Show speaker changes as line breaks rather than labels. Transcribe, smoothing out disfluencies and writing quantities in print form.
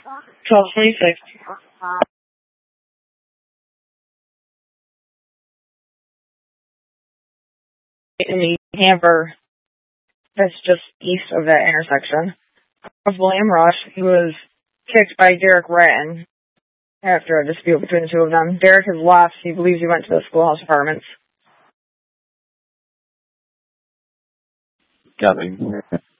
12:26. In the camper that's just east of that intersection of William Rush, who was kicked by Derek Ratton after a dispute between the two of them. Derek has left. He believes he went to the schoolhouse apartments.
Got me.